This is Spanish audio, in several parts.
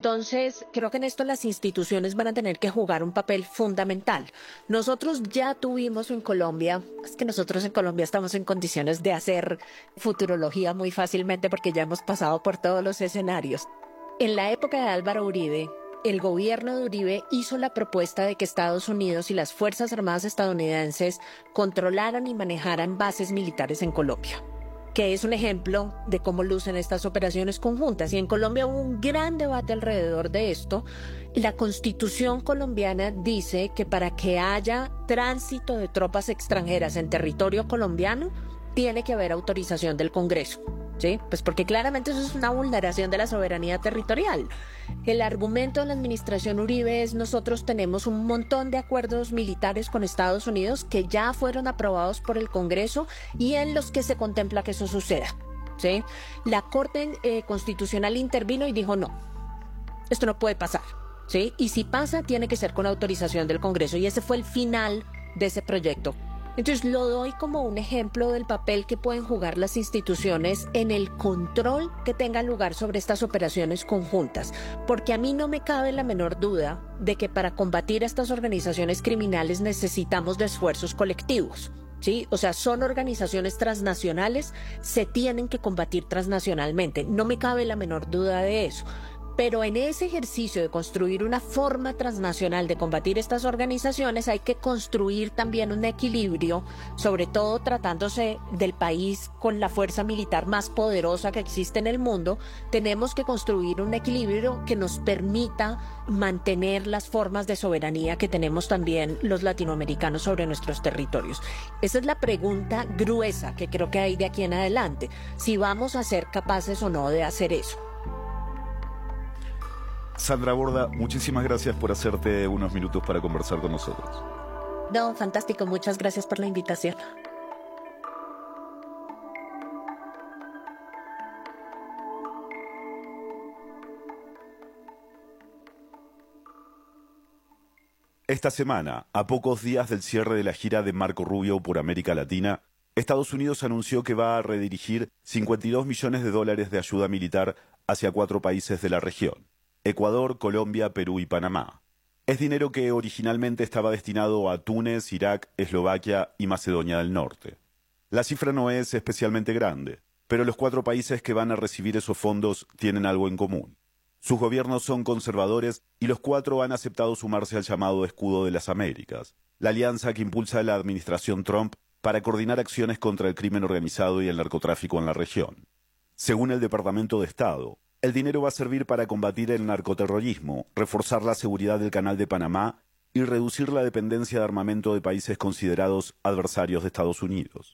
Entonces, creo que en esto las instituciones van a tener que jugar un papel fundamental. Nosotros ya tuvimos en Colombia, es que nosotros en Colombia estamos en condiciones de hacer futurología muy fácilmente porque ya hemos pasado por todos los escenarios. En la época de Álvaro Uribe, el gobierno de Uribe hizo la propuesta de que Estados Unidos y las Fuerzas Armadas estadounidenses controlaran y manejaran bases militares en Colombia, que es un ejemplo de cómo lucen estas operaciones conjuntas. Y en Colombia hubo un gran debate alrededor de esto. La Constitución colombiana dice que para que haya tránsito de tropas extranjeras en territorio colombiano, tiene que haber autorización del Congreso. ¿Sí? Pues porque claramente eso es una vulneración de la soberanía territorial. El argumento de la administración Uribe es: nosotros tenemos un montón de acuerdos militares con Estados Unidos que ya fueron aprobados por el Congreso y en los que se contempla que eso suceda. ¿Sí? La Corte Constitucional intervino y dijo: no, esto no puede pasar. ¿Sí? Y si pasa, tiene que ser con autorización del Congreso. Y ese fue el final de ese proyecto. Entonces lo doy como un ejemplo del papel que pueden jugar las instituciones en el control que tenga lugar sobre estas operaciones conjuntas, porque a mí no me cabe la menor duda de que para combatir a estas organizaciones criminales necesitamos de esfuerzos colectivos. ¿Sí? O sea, son organizaciones transnacionales, se tienen que combatir transnacionalmente, no me cabe la menor duda de eso. Pero en ese ejercicio de construir una forma transnacional de combatir estas organizaciones hay que construir también un equilibrio, sobre todo tratándose del país con la fuerza militar más poderosa que existe en el mundo. Tenemos que construir un equilibrio que nos permita mantener las formas de soberanía que tenemos también los latinoamericanos sobre nuestros territorios. Esa es la pregunta gruesa que creo que hay de aquí en adelante, si vamos a ser capaces o no de hacer eso. Sandra Borda, muchísimas gracias por hacerte unos minutos para conversar con nosotros. No, fantástico. Muchas gracias por la invitación. Esta semana, a pocos días del cierre de la gira de Marco Rubio por América Latina, Estados Unidos anunció que va a redirigir $52 millones de ayuda militar hacia 4 países de la región: Ecuador, Colombia, Perú y Panamá. Es dinero que originalmente estaba destinado a Túnez, Irak, Eslovaquia y Macedonia del Norte. La cifra no es especialmente grande, pero los 4 países que van a recibir esos fondos tienen algo en común. Sus gobiernos son conservadores y los 4 han aceptado sumarse al llamado Escudo de las Américas, la alianza que impulsa la administración Trump para coordinar acciones contra el crimen organizado y el narcotráfico en la región. Según el Departamento de Estado, el dinero va a servir para combatir el narcoterrorismo, reforzar la seguridad del Canal de Panamá y reducir la dependencia de armamento de países considerados adversarios de Estados Unidos.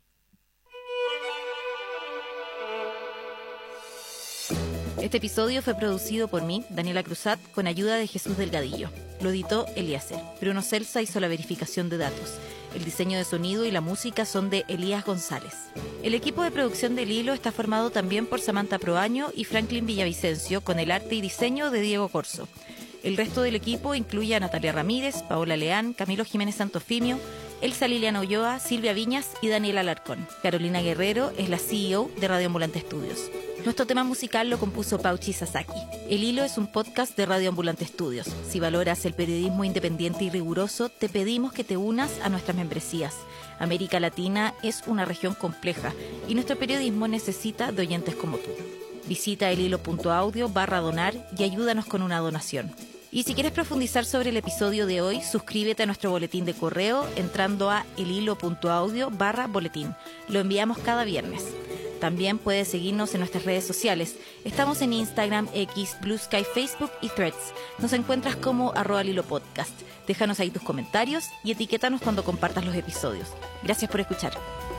Este episodio fue producido por mí, Daniela Cruzat, con ayuda de Jesús Delgadillo. Lo editó Eliezer. Bruno Celsa hizo la verificación de datos. El diseño de sonido y la música son de Elías González. El equipo de producción del Hilo está formado también por Samantha Proaño y Franklin Villavicencio, con el arte y diseño de Diego Corso. El resto del equipo incluye a Natalia Ramírez, Paola Leán, Camilo Jiménez Santofimio, Elsa Liliana Ulloa, Silvia Viñas y Daniela Alarcón. Carolina Guerrero es la CEO de Radio Ambulante Estudios. Nuestro tema musical lo compuso Pauchi Sasaki. El Hilo es un podcast de Radio Ambulante Estudios. Si valoras el periodismo independiente y riguroso, te pedimos que te unas a nuestras membresías. América Latina es una región compleja y nuestro periodismo necesita de oyentes como tú. Visita elhilo.audio/donar y ayúdanos con una donación. Y si quieres profundizar sobre el episodio de hoy, suscríbete a nuestro boletín de correo entrando a elhilo.audio/boletín. Lo enviamos cada viernes. También puedes seguirnos en nuestras redes sociales. Estamos en Instagram, X, Blue Sky, Facebook y Threads. Nos encuentras como @lilopodcast. Déjanos ahí tus comentarios y etiquétanos cuando compartas los episodios. Gracias por escuchar.